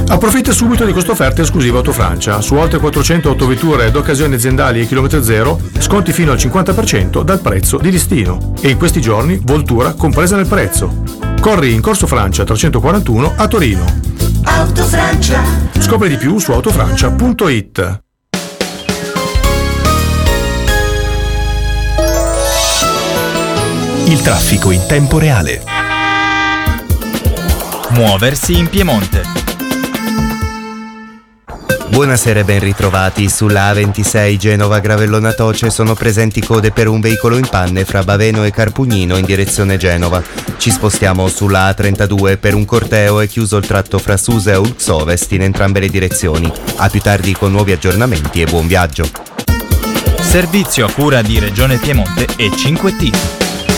Approfitta subito di questa offerta esclusiva Autofrancia. Su oltre 400 autovetture d'occasione aziendali e chilometro zero, sconti fino al 50% dal prezzo di listino. E in questi giorni, Voltura compresa nel prezzo. Corri in Corso Francia 341 a Torino. Autofrancia. Scopri di più su autofrancia.it. Il traffico in tempo reale. Muoversi in Piemonte. Buonasera e ben ritrovati. Sulla A26 Genova-Gravellona Toce sono presenti code per un veicolo in panne fra Baveno e Carpugnino in direzione Genova. Ci spostiamo sulla A32, per un corteo è chiuso il tratto fra Susa e Ulx-Ovest in entrambe le direzioni. A più tardi con nuovi aggiornamenti e buon viaggio. Servizio a cura di Regione Piemonte e 5T.